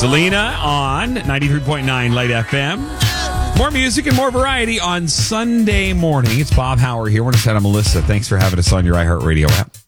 Selena on 93.9 Light FM. More music and more variety on Sunday morning. It's Bob Hauer here. We're going to send Melissa. Thanks for having us on your iHeartRadio app.